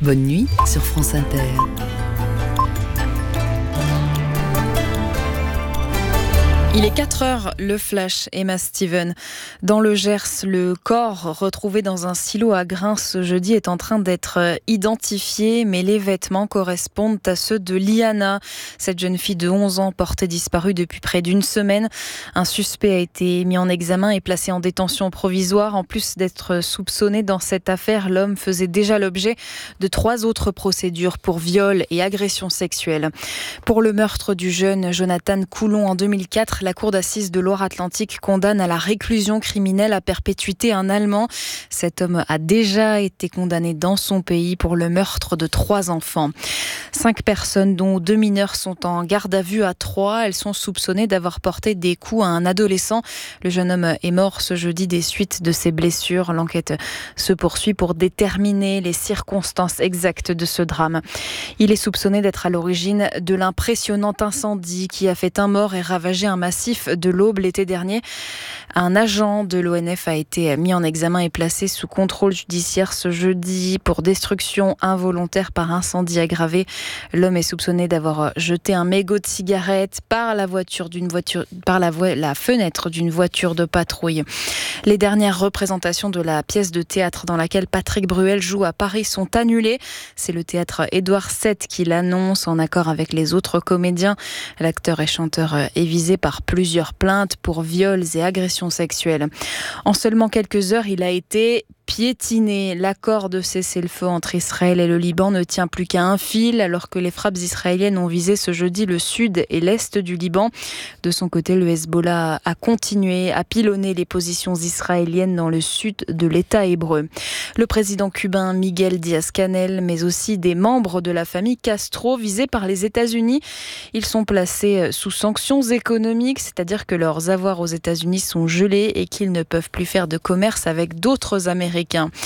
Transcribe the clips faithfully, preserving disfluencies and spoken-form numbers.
Bonne nuit sur France Inter. Il est quatre heures, le flash, Emma Steven. Dans le Gers, le corps retrouvé dans un silo à Grains ce jeudi est en train d'être identifié, mais les vêtements correspondent à ceux de Liana. Cette jeune fille de onze ans portée disparue depuis près d'une semaine. Un suspect a été mis en examen et placé en détention provisoire. En plus d'être soupçonné dans cette affaire, l'homme faisait déjà l'objet de trois autres procédures pour viol et agression sexuelle. Pour le meurtre du jeune Jonathan Coulon en deux mille quatre, la cour d'assises de Loire-Atlantique condamne à la réclusion criminelle à perpétuité un Allemand. Cet homme a déjà été condamné dans son pays pour le meurtre de trois enfants. Cinq personnes, dont deux mineurs, sont en garde à vue à Troyes. Elles sont soupçonnées d'avoir porté des coups à un adolescent. Le jeune homme est mort ce jeudi des suites de ses blessures. L'enquête se poursuit pour déterminer les circonstances exactes de ce drame. Il est soupçonné d'être à l'origine de l'impressionnant incendie qui a fait un mort et ravagé un massif de l'Aube l'été dernier. Un agent de l'O N F a été mis en examen et placé sous contrôle judiciaire ce jeudi pour destruction involontaire par incendie aggravé. L'homme est soupçonné d'avoir jeté un mégot de cigarette par la voiture d'une voiture, par la, vo- la fenêtre d'une voiture de patrouille. Les dernières représentations de la pièce de théâtre dans laquelle Patrick Bruel joue à Paris sont annulées. C'est le théâtre Édouard sept qui l'annonce en accord avec les autres comédiens. L'acteur et chanteur est visé par plusieurs plaintes pour viols et agressions sexuelles. En seulement quelques heures, il a été piétiné. L'accord de cessez-le-feu entre Israël et le Liban ne tient plus qu'à un fil, alors que les frappes israéliennes ont visé ce jeudi le sud et l'est du Liban. De son côté, le Hezbollah a continué à pilonner les positions israéliennes dans le sud de l'État hébreu. Le président cubain Miguel Díaz-Canel, mais aussi des membres de la famille Castro visés par les États-Unis. Ils sont placés sous sanctions économiques, c'est-à-dire que leurs avoirs aux États-Unis sont gelés et qu'ils ne peuvent plus faire de commerce avec d'autres Américains.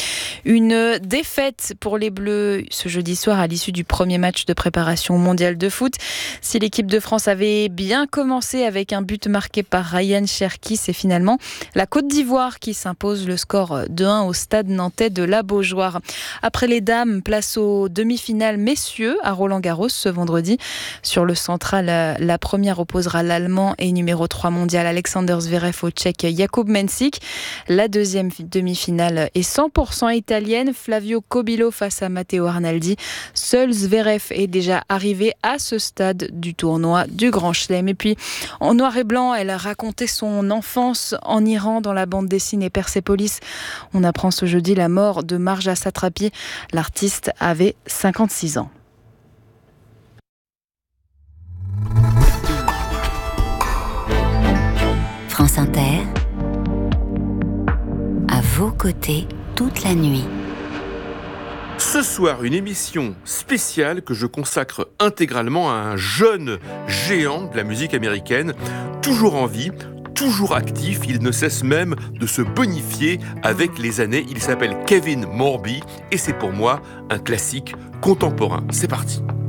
Une défaite pour les Bleus ce jeudi soir à l'issue du premier match de préparation au mondial de foot. Si l'équipe de France avait bien commencé avec un but marqué par Ryan Cherki, c'est finalement la Côte d'Ivoire qui s'impose le score deux un au stade nantais de la Beaujoire. Après les dames, place aux demi-finales messieurs à Roland-Garros ce vendredi. Sur le central, la première opposera l'Allemand et numéro trois mondial Alexander Zverev au Tchèque Jakub Mensik. La deuxième demi-finale est cent pour cent italienne, Flavio Cobillo face à Matteo Arnaldi. Seul Zverev est déjà arrivé à ce stade du tournoi du Grand Chelem. Et puis, en noir et blanc, elle a raconté son enfance en Iran dans la bande dessinée Persepolis. On apprend ce jeudi la mort de Marja Satrapi. L'artiste avait cinquante-six ans. France Inter, à vos côtés toute la nuit. Ce soir, une émission spéciale que je consacre intégralement à un jeune géant de la musique américaine, toujours en vie, toujours actif, il ne cesse même de se bonifier avec les années. Il s'appelle Kevin Morby et c'est pour moi un classique contemporain. C'est parti.